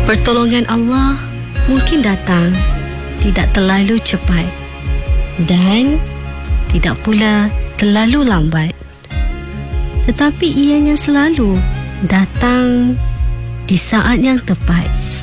Pertolongan Allah mungkin datang tidak terlalu cepat dan tidak pula terlalu lambat, tetapi ianya selalu datang di saat yang tepat.